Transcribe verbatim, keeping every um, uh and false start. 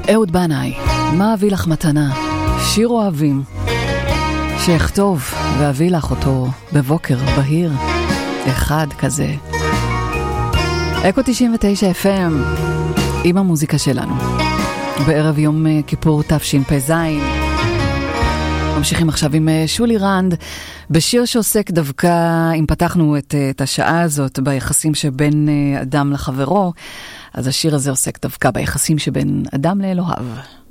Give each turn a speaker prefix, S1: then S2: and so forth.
S1: אהוד בנאי, מה אביא לך מתנה? שיר אוהבים שאכתוב ואביא לך אותו בבוקר בהיר אחד כזה. אקו תשעים ותשע אף אם עם המוזיקה שלנו בערב יום כיפור תשפ"ז. ממשיכים עכשיו עם שולי רנד בשיר שעוסק דווקא, אם פתחנו את, את השעה הזאת ביחסים שבין אדם לחברו, אז השיר הזה עוסק דווקא ביחסים שבין אדם לאלוהיו.